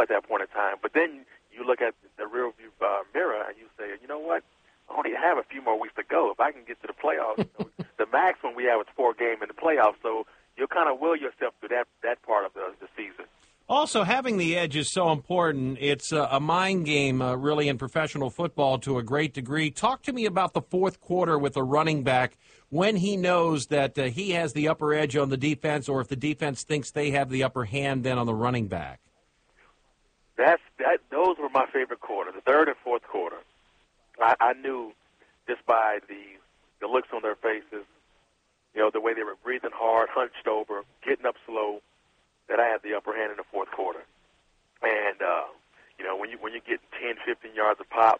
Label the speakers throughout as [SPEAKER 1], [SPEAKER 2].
[SPEAKER 1] at that point in time. But then you look at the rear view mirror and you say, you know what? I only have a few more weeks to go. If I can get to the playoffs, the maximum we have is 4 games in the playoffs. So you'll kind of will yourself through that part of the season.
[SPEAKER 2] Also, having the edge is so important. It's a mind game, really, in professional football to a great degree. Talk to me about the fourth quarter with a running back when he knows that he has the upper edge on the defense, or if the defense thinks they have the upper hand then on the running back.
[SPEAKER 1] Those were my favorite quarter, the third and fourth quarter. I knew just by the looks on their faces, the way they were breathing hard, hunched over, getting up slow, that I had the upper hand in the fourth quarter. And, when you get 10, 15 yards a pop,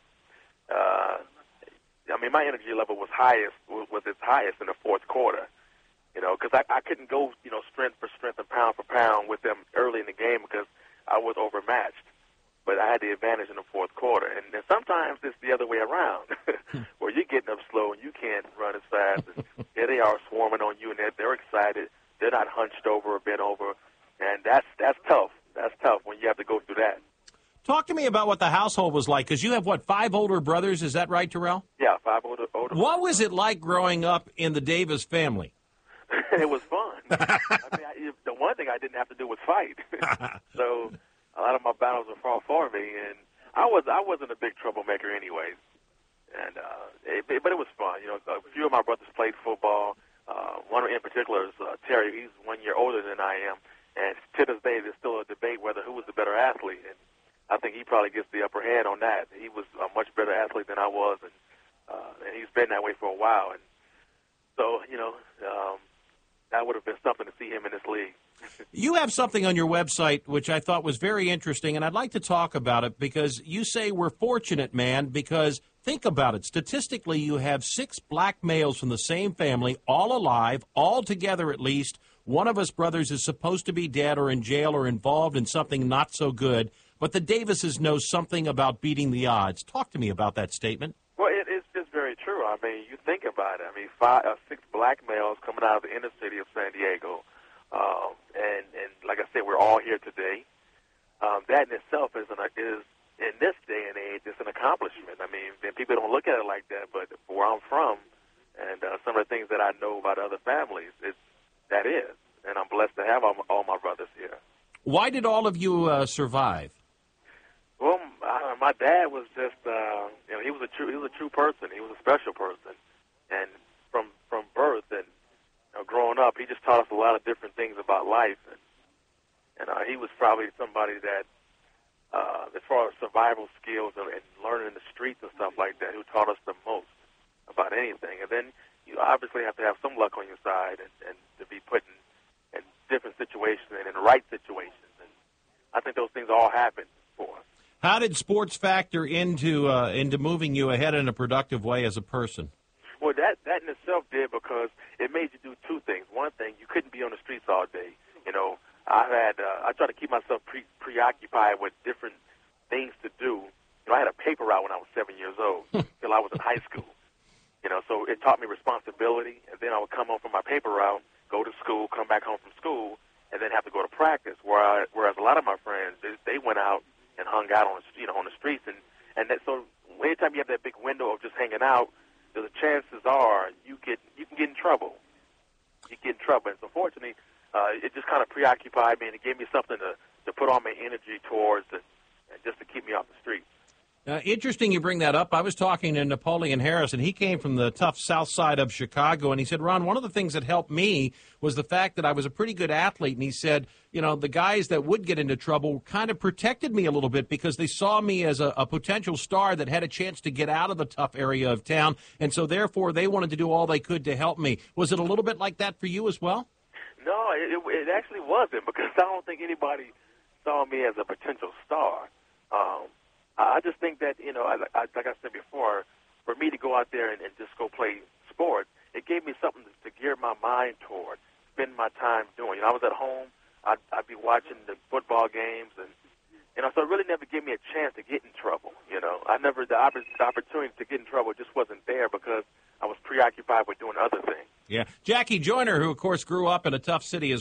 [SPEAKER 1] my energy level was its highest in the fourth quarter, because I couldn't go, strength for strength and pound for pound with them early in the game because I was overmatched. But I had the advantage in the fourth quarter. And sometimes it's the other way around, where you're getting up slow and you can't run as fast. And here they are swarming on you, and they're excited. They're not hunched over or bent over. And that's tough. That's tough when you have to go through that.
[SPEAKER 2] Talk to me about what the household was like, because you have, 5 older brothers? Is that right, Terrell?
[SPEAKER 1] Yeah, 5 older
[SPEAKER 2] What was it like growing up in the Davis family?
[SPEAKER 1] It was fun. The one thing I didn't have to do was fight. So a lot of my battles were far for me, and I wasn't a big troublemaker anyways. And but it was fun. A few of my brothers played football. One in particular is Terry. He's 1 year older than I am, and to this day there's still a debate whether who was the better athlete. And I think he probably gets the upper hand on that. He was a much better athlete than I was, and he's been that way for a while. And so that would have been something to see him in this league.
[SPEAKER 2] You have something on your website which I thought was very interesting, and I'd like to talk about it because you say we're fortunate, man, because think about it. Statistically, you have 6 black males from the same family, all alive, all together at least. One of us brothers is supposed to be dead or in jail or involved in something not so good, but the Davises know something about beating the odds. Talk to me about that statement.
[SPEAKER 1] Well, it's very true. You think about it. 6 black males coming out of the inner city of San Diego. And like I said, we're all here today. That in itself is in this day and age, it's an accomplishment. And people don't look at it like that, but where I'm from and some of the things that I know about other families, that is. And I'm blessed to have all my brothers here. Why
[SPEAKER 2] did all of you survive?
[SPEAKER 1] Well, my dad was just, he was a true person. He was a special person. And from birth and growing up, he just taught us a lot of different things about life, and he was probably somebody that, as far as survival skills and learning in the streets and stuff like that, who taught us the most about anything. And then you obviously have to have some luck on your side and to be put in different situations and in the right situations. And I think those things all happen for us.
[SPEAKER 2] How did sports factor into moving you ahead in a productive way as a person?
[SPEAKER 1] Well, that in itself did, because it made you do 2 things. One thing, you couldn't be on the streets all day. I try to keep myself preoccupied with different things to do. I had a paper route when I was 7 years old till I was in high school. So it taught me responsibility. And then I would come home from my paper route, go to school, come back home from school, and then have to go to practice. Whereas a lot of my friends, they went out and hung out on the streets, so anytime you have that big window of just hanging out, the chances are you can get in trouble. You get in trouble. And so fortunately, it just kind of preoccupied me, and it gave me something to put all my energy towards and just to keep me off the streets.
[SPEAKER 2] Interesting you bring that up. I was talking to Napoleon Harris, and he came from the tough south side of Chicago, and he said, Ron, one of the things that helped me was the fact that I was a pretty good athlete, and he said, the guys that would get into trouble kind of protected me a little bit because they saw me as a potential star that had a chance to get out of the tough area of town, and so therefore they wanted to do all they could to help me. Was it a little bit like that for you as well?
[SPEAKER 1] No, it actually wasn't, because I don't think anybody saw me as a potential star. I just think that, like I said before, for me to go out there and just go play sports, it gave me something to gear my mind toward, spend my time doing. I was at home, I'd be watching the football games, and so it really never gave me a chance to get in trouble. The opportunity to get in trouble just wasn't there because I was preoccupied with doing other things.
[SPEAKER 2] Yeah. Jackie Joyner, who, of course, grew up in a tough city as